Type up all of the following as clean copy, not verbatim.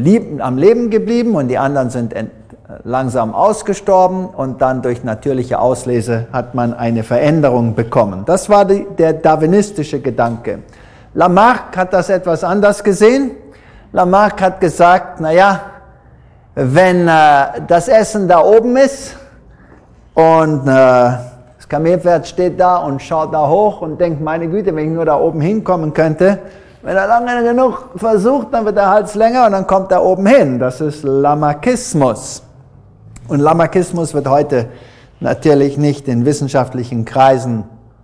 am Leben geblieben und die anderen sind langsam ausgestorben und dann durch natürliche Auslese hat man eine Veränderung bekommen. Das war der darwinistische Gedanke. Lamarck hat das etwas anders gesehen. Lamarck hat gesagt, naja, wenn das Essen da oben ist und das Kamelpferd steht da und schaut da hoch und denkt, meine Güte, wenn ich nur da oben hinkommen könnte, wenn er lange genug versucht, dann wird der Hals länger und dann kommt er oben hin. Das ist Lamarckismus. Und Lamarckismus wird heute natürlich nicht in wissenschaftlichen Kreisen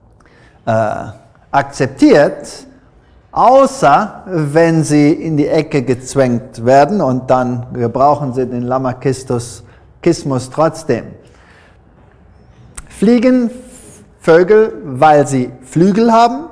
akzeptiert, außer wenn sie in die Ecke gezwängt werden und dann gebrauchen sie den Lamarckismus trotzdem. Fliegen Vögel, weil sie Flügel haben?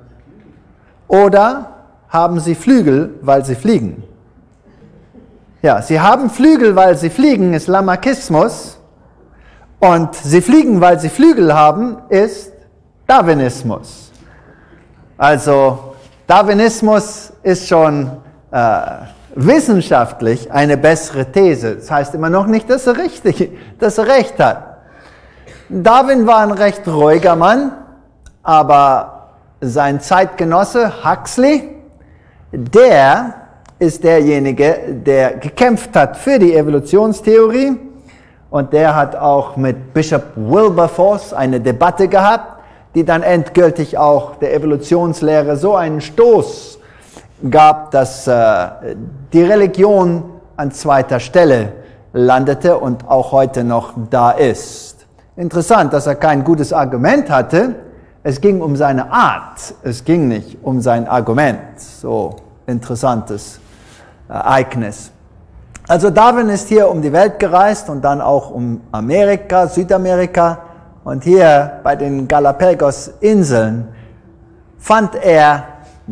Oder haben sie Flügel, weil sie fliegen? Ja, sie haben Flügel, weil sie fliegen, ist Lamarckismus. Und sie fliegen, weil sie Flügel haben, ist Darwinismus. Also Darwinismus ist schon wissenschaftlich eine bessere These. Das heißt immer noch nicht, dass er recht hat. Darwin war ein recht ruhiger Mann, aber sein Zeitgenosse Huxley, der ist derjenige, der gekämpft hat für die Evolutionstheorie und der hat auch mit Bishop Wilberforce eine Debatte gehabt, die dann endgültig auch der Evolutionslehre so einen Stoß gab, dass die Religion an zweiter Stelle landete und auch heute noch da ist. Interessant, dass er kein gutes Argument hatte. Es ging um seine Art, es ging nicht um sein Argument. So interessantes Ereignis. Also Darwin ist hier um die Welt gereist und dann auch um Amerika, Südamerika. Und hier bei den Galapagos-Inseln fand er,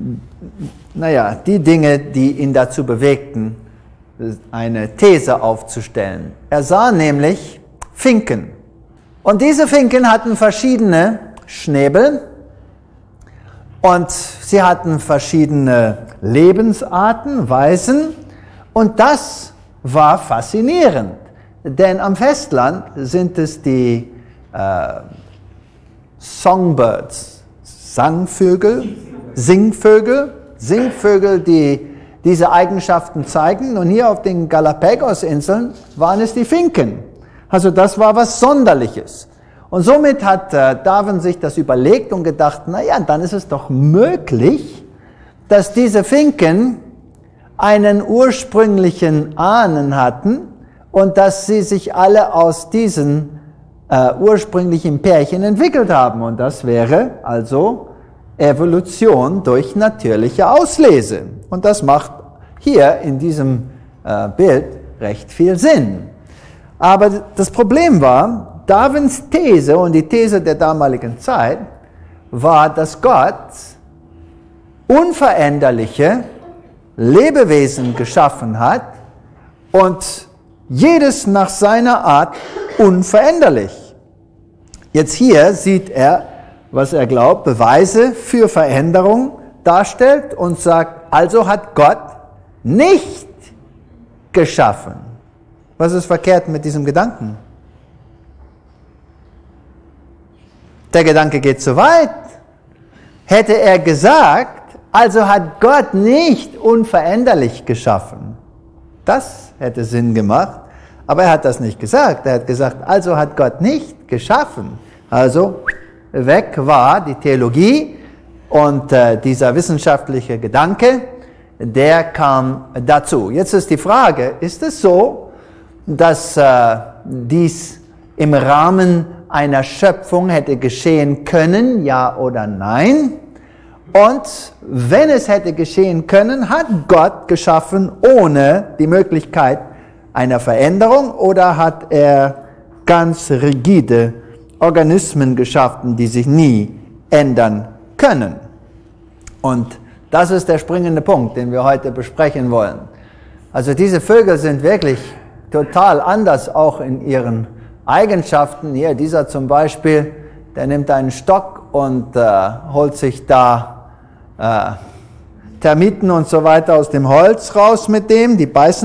die Dinge, die ihn dazu bewegten, eine These aufzustellen. Er sah nämlich Finken. Und diese Finken hatten verschiedene Schnäbel und sie hatten verschiedene Lebensarten, Weisen, und das war faszinierend, denn am Festland sind es die Songbirds, Singvögel, die diese Eigenschaften zeigen, und hier auf den Galapagos-Inseln waren es die Finken. Also das war was Sonderliches. Und somit hat Darwin sich das überlegt und gedacht, dann ist es doch möglich, dass diese Finken einen ursprünglichen Ahnen hatten und dass sie sich alle aus diesen ursprünglichen Pärchen entwickelt haben. Und das wäre also Evolution durch natürliche Auslese. Und das macht hier in diesem Bild recht viel Sinn. Aber das Problem war, Darwins These und die These der damaligen Zeit war, dass Gott unveränderliche Lebewesen geschaffen hat und jedes nach seiner Art unveränderlich. Jetzt hier sieht er, was er glaubt, Beweise für Veränderung darstellt und sagt, also hat Gott nicht geschaffen. Was ist verkehrt mit diesem Gedanken? Der Gedanke geht zu weit. Hätte er gesagt, also hat Gott nicht unveränderlich geschaffen. Das hätte Sinn gemacht, aber er hat das nicht gesagt. Er hat gesagt, also hat Gott nicht geschaffen. Also weg war die Theologie und dieser wissenschaftliche Gedanke, der kam dazu. Jetzt ist die Frage, ist es so, dass dies im Rahmen einer Schöpfung hätte geschehen können, ja oder nein? Und wenn es hätte geschehen können, hat Gott geschaffen ohne die Möglichkeit einer Veränderung, oder hat er ganz rigide Organismen geschaffen, die sich nie ändern können? Und das ist der springende Punkt, den wir heute besprechen wollen. Also diese Vögel sind wirklich total anders, auch in ihren Eigenschaften. Hier, dieser zum Beispiel, der nimmt einen Stock und holt sich da Termiten und so weiter aus dem Holz raus mit dem, die beißen